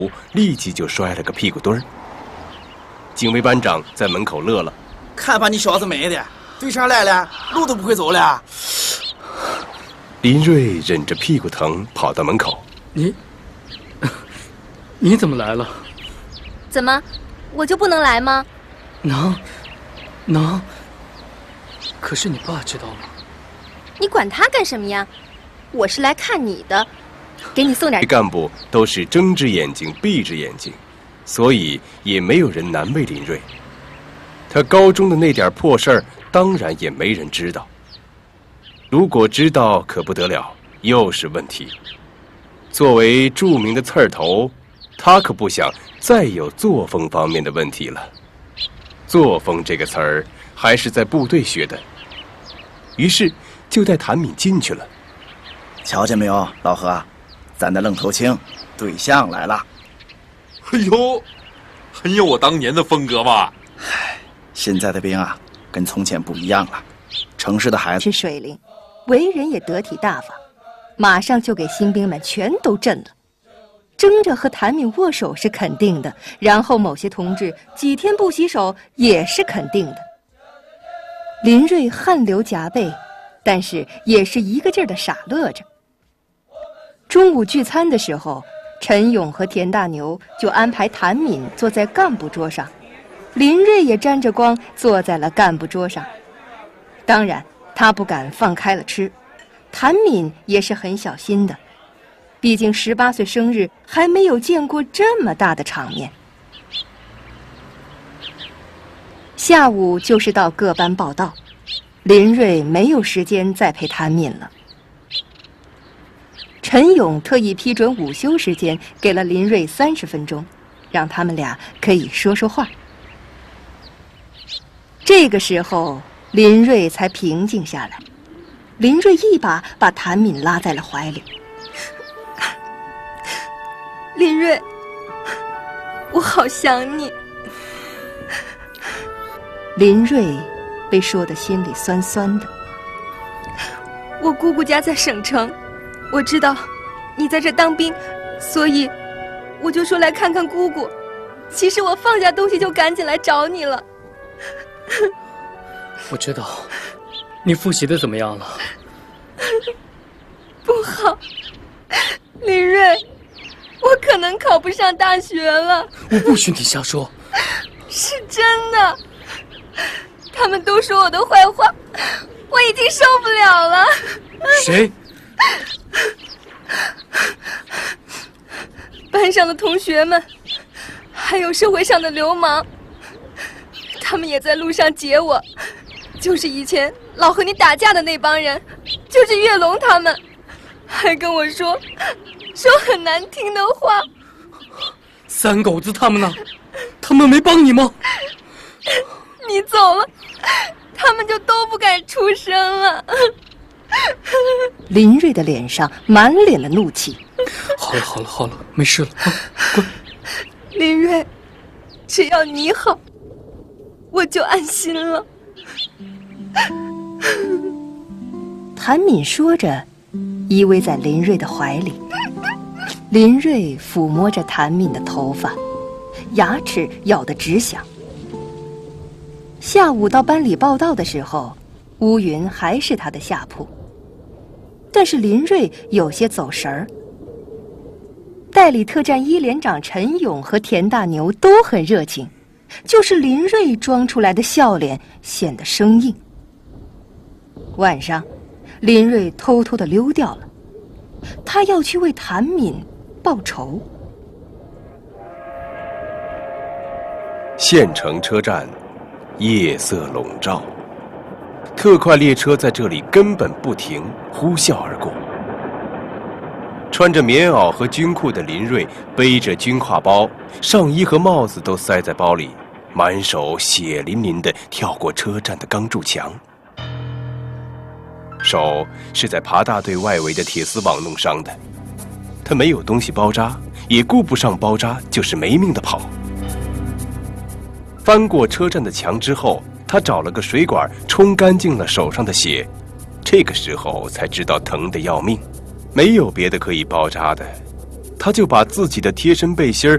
立即就摔了个屁股墩儿。警卫班长在门口乐了：“ 看把你小子美的，对上来了，路都不会走了。” 林瑞忍着屁股疼跑到门口：“ 你怎么来了？ 怎么，我就不能来吗？ 能。可是你爸知道吗？ 你管他干什么呀？我是来看你的，给你送点。” 干部都是睁只眼睛闭只眼睛，所以也没有人难为林瑞。他高中的那点破事儿，当然也没人知道。如果知道可不得了，又是问题。作为著名的刺儿头，他可不想再有作风方面的问题了。作风这个词儿还是在部队学的，于是就带谭敏进去了。 瞧见没有，老何，咱的愣头青对象来了。 哎呦，很有我当年的风格嘛。 现在的兵啊，跟从前不一样了。城市的孩子是水灵，为人也得体大方，马上就给新兵们全都震了。争着和谭敏握手是肯定的，然后某些同志几天不洗手也是肯定的。林瑞汗流浃背，但是也是一个劲儿的傻乐着。中午聚餐的时候，陈勇和田大牛就安排谭敏坐在干部桌上，林瑞也沾着光坐在了干部桌上。当然他不敢放开了吃，谭敏也是很小心的，毕竟18岁生日还没有见过这么大的场面。下午就是到各班报到，林瑞没有时间再陪谭敏了。陈勇特意批准午休时间给了林瑞30分钟，让他们俩可以说说话。这个时候林瑞才平静下来，林瑞一把把谭敏拉在了怀里。 林瑞，我好想你。 林瑞被说得心里酸酸的。 我姑姑家在省城，我知道你在这当兵，所以我就说来看看姑姑。其实我放下东西就赶紧来找你了。 我知道，你复习的怎么样了？ 不好，林瑞，我可能考不上大学了。 我不许你瞎说。 是真的，他们都说我的坏话，我已经受不了了。 谁？ 班上的同学们，还有社会上的流氓，他们也在路上截我，就是以前老和你打架的那帮人，就是岳龙他们，还跟我说很难听的话。 三狗子他们呢？他们没帮你吗？ 你走了，他们就都不敢出声了。 林瑞的脸上满脸的怒气。 好了，没事了啊，滚。 林瑞，只要你好，我就安心了。 谭敏说着，依偎在林瑞的怀里。林瑞抚摸着谭敏的头发，牙齿咬得直响。下午到班里报到的时候，乌云还是他的下铺，但是林瑞有些走神儿。代理特战1连长陈勇和田大牛都很热情，就是林瑞装出来的笑脸显得生硬。晚上，林瑞偷偷地溜掉了，他要去为谭敏报仇。 县城车站，夜色笼罩，特快列车在这里根本不停，呼啸而过。穿着棉袄和军裤的林瑞背着军挎包，上衣和帽子都塞在包里，满手血淋淋地跳过车站的钢柱墙，手是在爬大队外围的铁丝网弄伤的。他没有东西包扎，也顾不上包扎，就是没命地跑。翻过车站的墙之后，他找了个水管冲干净了手上的血，这个时候才知道疼得要命。没有别的可以包扎的，他就把自己的贴身背心